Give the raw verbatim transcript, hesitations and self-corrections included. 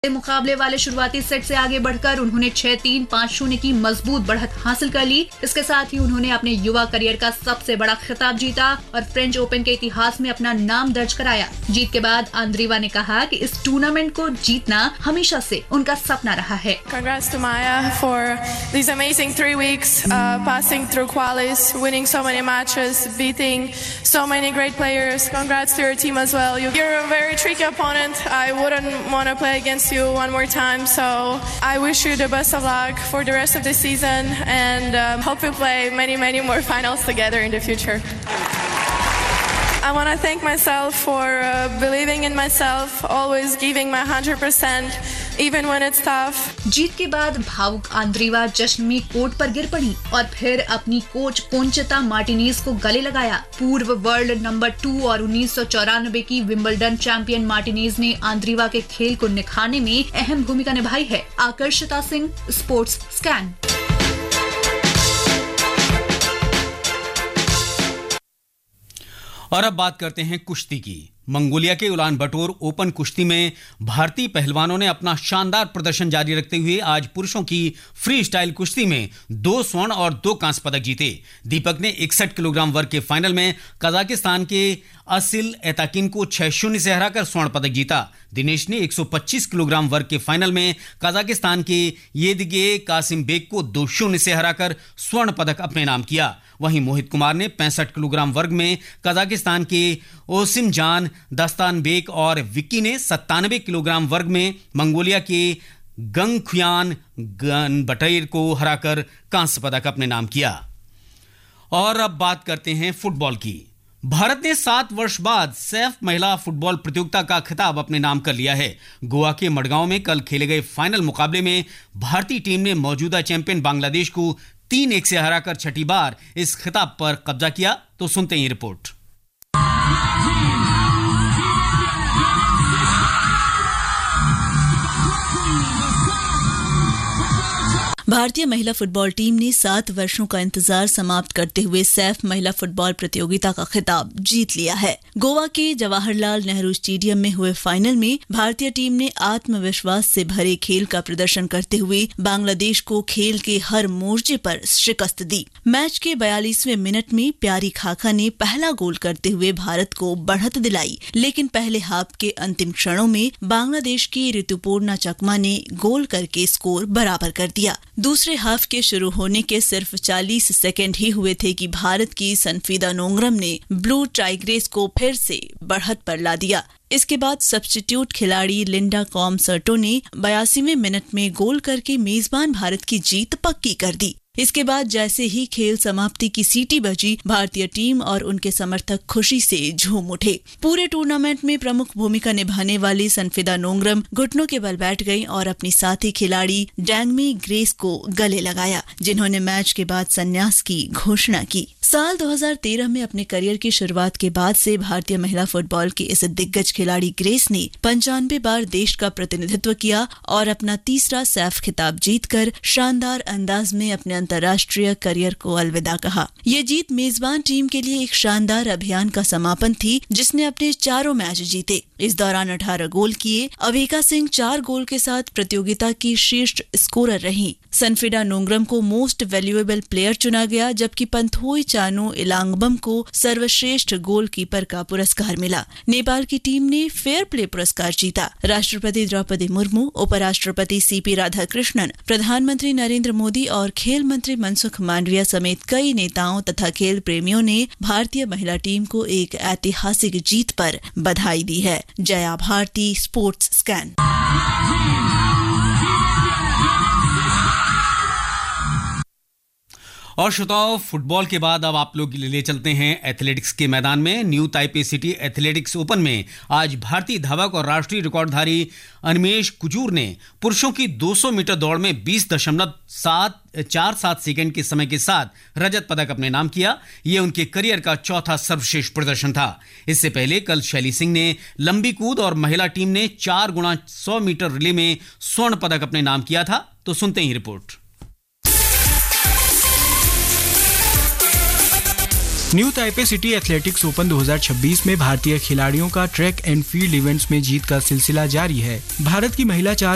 मुकाबले वाले शुरुआती सेट से आगे बढ़कर उन्होंने छह तीन पाँच शून्य की मजबूत बढ़त हासिल कर ली। इसके साथ ही उन्होंने अपने युवा करियर का सबसे बड़ा खिताब जीता और फ्रेंच ओपन के इतिहास में अपना नाम दर्ज कराया। जीत के बाद आंद्रीवा ने कहा कि इस टूर्नामेंट को जीतना हमेशा से उनका सपना रहा है। Congrats to Maya for these amazing three weeks, uh, passing through qualis, winning so many matches, beating so many great players. Congrats to your team as well. You're a very tricky opponent. I wouldn't want to play against you one more time, so I wish you the best of luck for the rest of the season and um, hope we play many many more finals together in the future. I want to thank myself for uh, believing in myself, always giving my one hundred percent even when it's tough. जीत के बाद भावुक आंद्रीवा जश्न में court पर गिर पड़ी और फिर अपनी कोच कोंचता मार्टिनेज को गले लगाया। पूर्व वर्ल्ड नंबर टू और उन्नीस सौ चौरानबे की विंबलडन चैंपियन मार्टिनेज ने आंद्रीवा के खेल को निखारने में अहम भूमिका निभाई है। आकर्षिता सिंह, स्पोर्ट्स स्कैन। और अब बात करते हैं कुश्ती की। मंगोलिया के उलान बटोर ओपन कुश्ती में भारतीय पहलवानों ने अपना शानदार प्रदर्शन जारी रखते हुए आज पुरुषों की फ्री स्टाइल कुश्ती में दो स्वर्ण और दो कांस्य पदक जीते। दीपक ने इकसठ किलोग्राम वर्ग के फाइनल में कजाकिस्तान के असिल एताकिन को छह शून्य से हराकर स्वर्ण पदक जीता। दिनेश ने एक सौ पच्चीस किलोग्राम वर्ग के फाइनल में कजाकिस्तान के येदिगे कासिम बेग को दो शून्य से हराकर स्वर्ण पदक अपने नाम किया। वहीं मोहित कुमार ने पैंसठ किलोग्राम वर्ग में कजाकिस्तान के ओसिमजान दस्तानबेक और विक्की ने सत्तानवे किलोग्राम वर्ग में मंगोलिया के गंगखुयान गनबटेर को हराकर कांस्य पदक अपने नाम किया। और अब बात करते हैं फुटबॉल की। भारत ने सात वर्ष बाद सैफ महिला फुटबॉल प्रतियोगिता का खिताब अपने नाम कर लिया है। गोवा के मडगांव में कल खेले गए फाइनल मुकाबले में भारतीय टीम ने मौजूदा चैंपियन बांग्लादेश को तीन एक से हराकर छठी बार इस खिताब पर कब्जा किया। तो सुनते हैं रिपोर्ट। भारतीय महिला फुटबॉल टीम ने सात वर्षों का इंतजार समाप्त करते हुए सैफ महिला फुटबॉल प्रतियोगिता का खिताब जीत लिया है। गोवा के जवाहरलाल नेहरू स्टेडियम में हुए फाइनल में भारतीय टीम ने आत्मविश्वास से भरे खेल का प्रदर्शन करते हुए बांग्लादेश को खेल के हर मोर्चे पर शिकस्त दी। मैच के बयालीसवें मिनट में प्यारी खाका ने पहला गोल करते हुए भारत को बढ़त दिलाई, लेकिन पहले हाफ के अंतिम क्षणों में बांग्लादेश की ऋतुपूर्णा चकमा ने गोल करके स्कोर बराबर कर दिया। दूसरे हाफ के शुरू होने के सिर्फ चालीस सेकंड ही हुए थे कि भारत की सनफीदा नोंगरम ने ब्लू टाइग्रेस को फिर से बढ़त पर ला दिया। इसके बाद सब्स्टिट्यूट खिलाड़ी लिंडा कॉमसर्टो ने बयासीवें मिनट में गोल करके मेजबान भारत की जीत पक्की कर दी। इसके बाद जैसे ही खेल समाप्ति की सीटी बजी, भारतीय टीम और उनके समर्थक खुशी से झूम उठे। पूरे टूर्नामेंट में प्रमुख भूमिका निभाने वाली सनफीदा नोंगरम घुटनों के बल बैठ गईं और अपनी साथी खिलाड़ी डैंगमी ग्रेस को गले लगाया, जिन्होंने मैच के बाद संन्यास की घोषणा की। साल दो हज़ार तेरह में अपने करियर की शुरुआत के बाद से भारतीय महिला फुटबॉल की इस दिग्गज खिलाड़ी ग्रेस ने पंचानवे बार देश का प्रतिनिधित्व किया और अपना तीसरा सैफ खिताब जीतकर शानदार अंदाज में अपने अंतर्राष्ट्रीय करियर को अलविदा कहा। ये जीत मेजबान टीम के लिए एक शानदार अभियान का समापन थी, जिसने अपने चारों मैच जीते। इस दौरान अठारह गोल किए। अविका सिंह चार गोल के साथ प्रतियोगिता की शीर्ष स्कोरर रहीं। सनफीदा नोंगरम को मोस्ट वैल्यूएबल प्लेयर चुना गया, जबकि पंथोई चानो इलांगबम को सर्वश्रेष्ठ गोलकीपर का पुरस्कार मिला। नेपाल की टीम ने फेयर प्ले पुरस्कार जीता। राष्ट्रपति द्रौपदी मुर्मू, उपराष्ट्रपति सीपी राधाकृष्णन, प्रधानमंत्री नरेंद्र मोदी और खेल मंत्री मनसुख मांडविया समेत कई नेताओं तथा खेल प्रेमियों ने भारतीय महिला टीम को एक ऐतिहासिक जीत पर बधाई दी है। Jaya Bharti, sports scan. और श्रोताओं, फुटबॉल के बाद अब आप लोग ले चलते हैं एथलेटिक्स के मैदान में। New Taipei city athletics open में आज भारतीय धावक और राष्ट्रीय रिकॉर्डधारी अनिमेश कुजूर ने पुरुषों की दो सौ मीटर दौड़ में बीस दशमलव सात चार सात सेकेंड के समय के साथ रजत पदक अपने नाम किया। ये उनके करियर का चौथा सर्वश्रेष्ठ प्रदर्शन था। इससे पहले कल शैली सिंह ने लंबी कूद और महिला टीम ने चार गुना सौ मीटर रिले में स्वर्ण पदक अपने नाम किया था। तो सुनते ही report. New Taipei city athletics open दो हज़ार छब्बीस में भारतीय खिलाड़ियों का ट्रैक एंड फील्ड इवेंट्स में जीत का सिलसिला जारी है। भारत की महिला चार